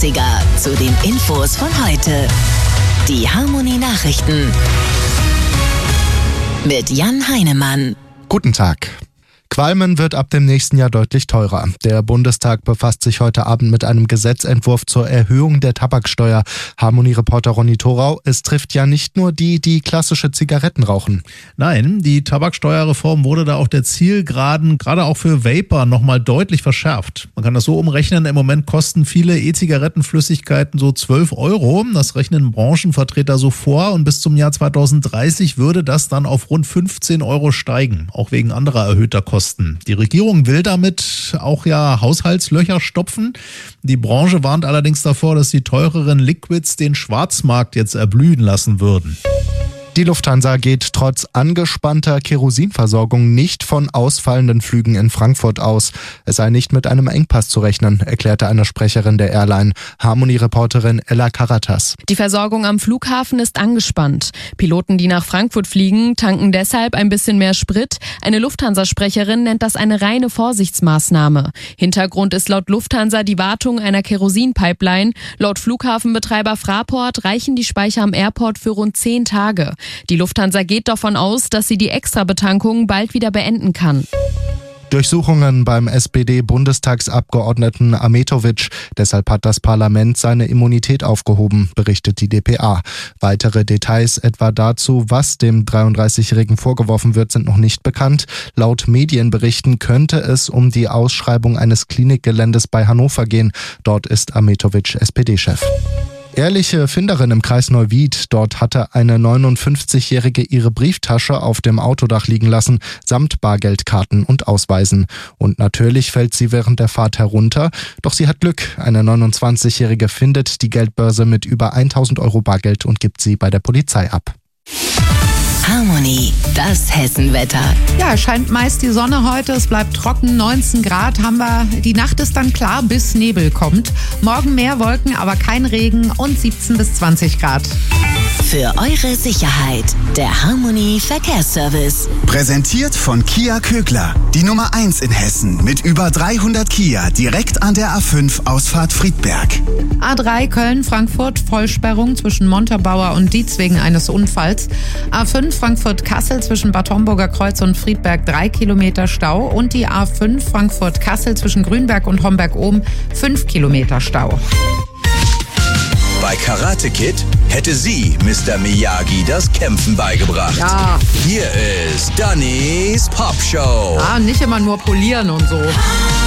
Klassiker zu den Infos von heute. Die Harmony Nachrichten mit Jan Heinemann. Guten Tag. Qualmen wird ab dem nächsten Jahr deutlich teurer. Der Bundestag befasst sich heute Abend mit einem Gesetzentwurf zur Erhöhung der Tabaksteuer. Harmony-Reporter Ronny Thorau, es trifft ja nicht nur die klassische Zigaretten rauchen. Nein, die Tabaksteuerreform wurde da auf der Zielgeraden, gerade auch für Vapor, nochmal deutlich verschärft. Man kann das so umrechnen, im Moment kosten viele E-Zigarettenflüssigkeiten so 12 €. Das rechnen Branchenvertreter so vor und bis zum Jahr 2030 würde das dann auf rund 15 € steigen, auch wegen anderer erhöhter Kosten. Die Regierung will damit auch Haushaltslöcher stopfen. Die Branche warnt allerdings davor, dass die teureren Liquids den Schwarzmarkt jetzt erblühen lassen würden. Die Lufthansa geht trotz angespannter Kerosinversorgung nicht von ausfallenden Flügen in Frankfurt aus. Es sei nicht mit einem Engpass zu rechnen, erklärte eine Sprecherin der Airline, Harmony-Reporterin Ella Karatas. Die Versorgung am Flughafen ist angespannt. Piloten, die nach Frankfurt fliegen, tanken deshalb ein bisschen mehr Sprit. Eine Lufthansa-Sprecherin nennt das eine reine Vorsichtsmaßnahme. Hintergrund ist laut Lufthansa die Wartung einer Kerosinpipeline. Laut Flughafenbetreiber Fraport reichen die Speicher am Airport für rund 10 Tage. Die Lufthansa geht davon aus, dass sie die Extrabetankung bald wieder beenden kann. Durchsuchungen beim SPD-Bundestagsabgeordneten Ametovic. Deshalb hat das Parlament seine Immunität aufgehoben, berichtet die dpa. Weitere Details etwa dazu, was dem 33-Jährigen vorgeworfen wird, sind noch nicht bekannt. Laut Medienberichten könnte es um die Ausschreibung eines Klinikgeländes bei Hannover gehen. Dort ist Ametovic SPD-Chef. Ehrliche Finderin im Kreis Neuwied. Dort hatte eine 59-Jährige ihre Brieftasche auf dem Autodach liegen lassen, samt Bargeldkarten und Ausweisen. Und natürlich fällt sie während der Fahrt herunter. Doch sie hat Glück. Eine 29-Jährige findet die Geldbörse mit über 1.000 € Bargeld und gibt sie bei der Polizei ab. Harmony, das Hessenwetter. Ja, scheint meist die Sonne heute. Es bleibt trocken, 19 Grad haben wir. Die Nacht ist dann klar, bis Nebel kommt. Morgen mehr Wolken, aber kein Regen und 17 bis 20 Grad. Für eure Sicherheit, der Harmony Verkehrsservice. Präsentiert von Kia Kögler. Die Nummer 1 in Hessen mit über 300 Kia direkt an der A5 Ausfahrt Friedberg. A3 Köln-Frankfurt, Vollsperrung zwischen Montabaur und Dietz wegen eines Unfalls. A5 Frankfurt-Kassel zwischen Bad Homburger Kreuz und Friedberg 3 Kilometer Stau. Und die A5 Frankfurt-Kassel zwischen Grünberg und Homberg-Ohm 5 Kilometer Stau. Bei Karate Kid hätte sie Mr. Miyagi das Kämpfen beigebracht. Ja. Hier ist Dannys Popshow. Nicht immer nur polieren und so.